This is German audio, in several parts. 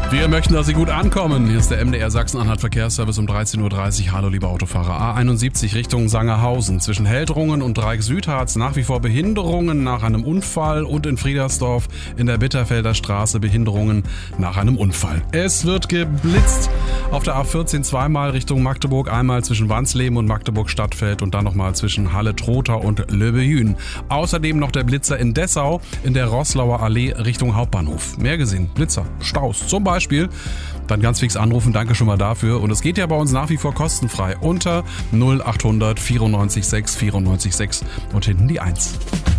Wir möchten, dass Sie gut ankommen. Hier ist der MDR Sachsen-Anhalt Verkehrsservice um 13.30 Uhr. Hallo, liebe Autofahrer. A71 Richtung Sangerhausen. Zwischen Heldrungen und Dreieck-Südharz nach wie vor Behinderungen nach einem Unfall und in Friedersdorf in der Bitterfelder Straße Behinderungen nach einem Unfall. Es wird geblitzt auf der A14 zweimal Richtung Magdeburg, einmal zwischen Wansleben und Magdeburg-Stadtfeld und dann nochmal zwischen Halle-Trotha und Löbejün. Außerdem noch der Blitzer in Dessau in der Roßlauer Allee Richtung Hauptbahnhof. Mehr gesehen, Blitzer, Staus zum Beispiel. Dann ganz fix anrufen, danke schon mal dafür. Und es geht ja bei uns nach wie vor kostenfrei unter 0800 94 6 94 6 und hinten die 1.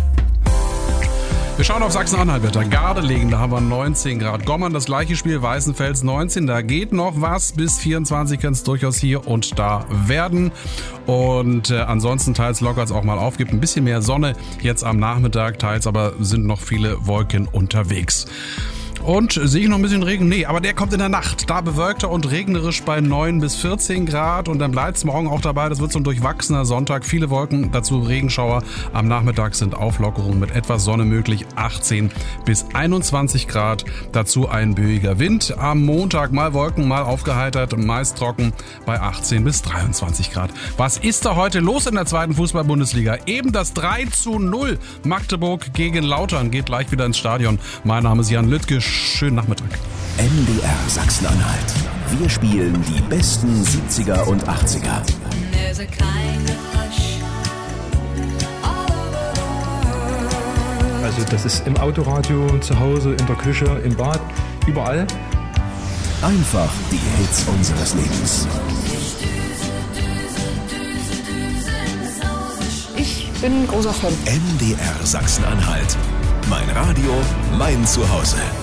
Wir schauen auf Sachsen-Anhalt-Wetter. Gardelegen, da haben wir 19 Grad. Gommern, das gleiche Spiel. Weißenfels 19, da geht noch was. Bis 24 kann es durchaus hier und da werden. Und ansonsten teils lockert es auch mal auf. Gibt ein bisschen mehr Sonne jetzt am Nachmittag. Teils aber sind noch viele Wolken unterwegs. Und sehe ich noch ein bisschen Regen? Nee, aber der kommt in der Nacht. Da bewölkter und regnerisch bei 9 bis 14 Grad. Und dann bleibt es morgen auch dabei. Das wird so ein durchwachsener Sonntag. Viele Wolken, dazu Regenschauer. Am Nachmittag sind Auflockerungen mit etwas Sonne möglich. 18 bis 21 Grad. Dazu ein böiger Wind. Am Montag mal Wolken, mal aufgeheitert. Meist trocken bei 18 bis 23 Grad. Was ist da heute los in der zweiten Fußball-Bundesliga? Eben das 3:0. Magdeburg gegen Lautern geht gleich wieder ins Stadion. Mein Name ist Jan Lüttke. Schönen Nachmittag. MDR Sachsen-Anhalt. Wir spielen die besten 70er und 80er. Also das ist im Autoradio, zu Hause, in der Küche, im Bad, überall. Einfach die Hits unseres Lebens. Ich bin ein großer Fan. MDR Sachsen-Anhalt. Mein Radio, mein Zuhause.